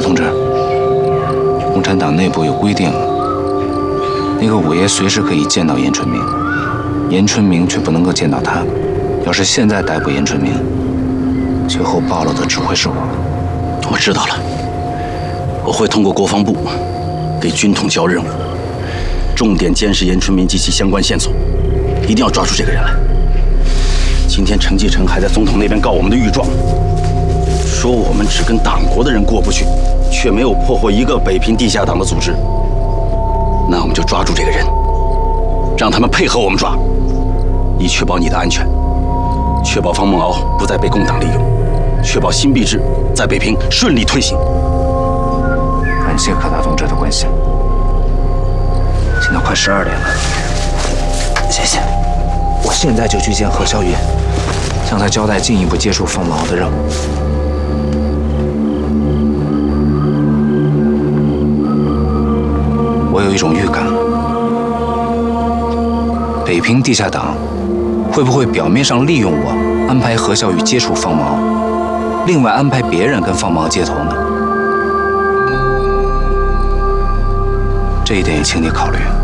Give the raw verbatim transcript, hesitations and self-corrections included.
同志，共产党内部有规定，那个五爷随时可以见到严春明，严春明却不能够见到他。要是现在逮捕严春明，最后暴露的只会是我。 我知道了，我会通过国防部给军统交任务，重点监视严春明及其相关线索，一定要抓住这个人来。今天陈继承还在总统那边告我们的御状，说我们只跟党国的人过不去，却没有破获一个北平地下党的组织。那我们就抓住这个人，让他们配合我们抓，以确保你的安全，确保方梦敖不再被共党利用，确保新币制在北平顺利推行。 感谢柯大同志的关心。现在快十二点了，谢谢。我现在就去见何小雨，向他交代进一步接触方梦敖的任务。我有一种预感，北平地下党会不会表面上利用我，安排何小雨接触方梦敖，另外安排别人跟方梦敖接头呢？这一点也请你考虑。